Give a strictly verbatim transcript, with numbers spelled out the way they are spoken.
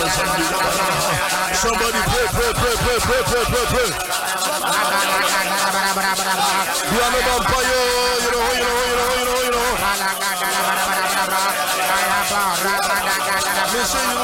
Somebody pray, pray, pray, pray, pray, pray, pray, pray. You are the vampire, you know, you know, you know, you know, you know. Listen, you